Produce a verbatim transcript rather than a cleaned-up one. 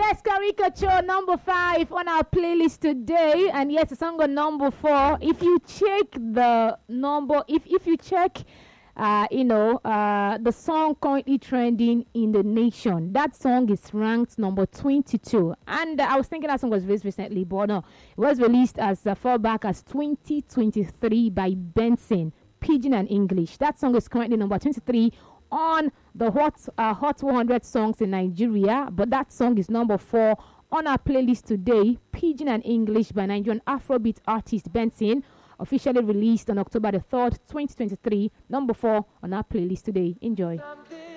Yes, Caricature number five on our playlist today. And yes, the song on number four. If you check the number, if, if you check, uh, you know, uh, the song currently trending in the nation, that song is ranked number twenty-two. And uh, I was thinking that song was released recently, but no, it was released as uh, far back as twenty twenty-three by Benson, Pidgin and English. That song is currently number twenty-three on the Hot uh, Hot one hundred songs in Nigeria, but that song is number four on our playlist today. Pidgin and English by Nigerian Afrobeat artist Benson, officially released on October the third, twenty twenty-three. Number four on our playlist today. Enjoy. Something